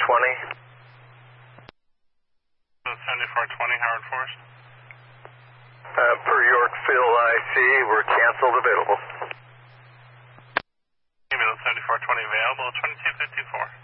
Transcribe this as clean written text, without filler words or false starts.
7420 Howard Forest. Per Yorkville IC, we're canceled available. Ambulance 7420 available, 2254.